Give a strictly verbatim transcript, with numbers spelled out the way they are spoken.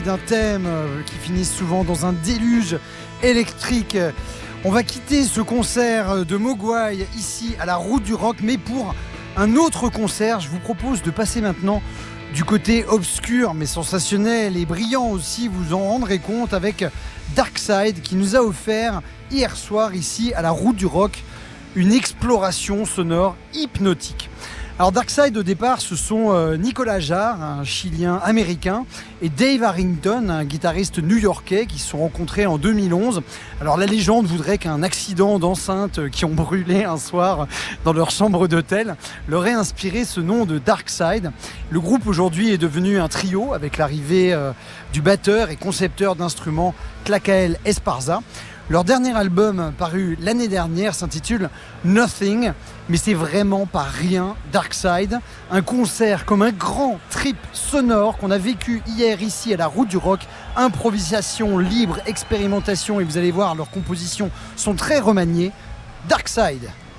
envie d'un thème qui finit souvent dans un déluge électrique. On va quitter ce concert de Mogwai ici à la Route du Rock, mais pour un autre concert, je vous propose de passer maintenant du côté obscur mais sensationnel et brillant aussi, vous en rendrez compte, avec Darkside qui nous a offert hier soir ici à la Route du Rock une exploration sonore hypnotique. Alors Darkside au départ ce sont euh, Nicolas Jarre, un Chilien américain, et Dave Harrington, un guitariste new-yorkais qui se sont rencontrés en deux mille onze. Alors la légende voudrait qu'un accident d'enceinte qui ont brûlé un soir dans leur chambre d'hôtel leur ait inspiré ce nom de Darkside. Le groupe aujourd'hui est devenu un trio avec l'arrivée euh, du batteur et concepteur d'instruments Tlacael Esparza. Leur dernier album paru l'année dernière s'intitule Nothing, mais c'est vraiment pas rien. Darkside, un concert comme un grand trip sonore qu'on a vécu hier ici à la Route du Rock. Improvisation libre, expérimentation, et vous allez voir, leurs compositions sont très remaniées. Darkside.